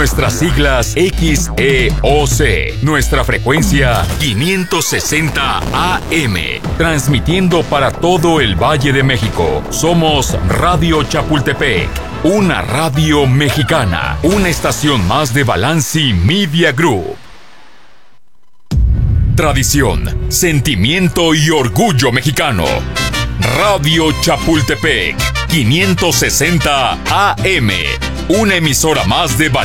Nuestras siglas XEOC. Nuestra frecuencia 560 AM. Transmitiendo para todo el Valle de México. Somos Radio Chapultepec. Una radio mexicana. Una estación más de Balanci Media Group. Tradición, sentimiento y orgullo mexicano. Radio Chapultepec 560 AM. Una emisora más de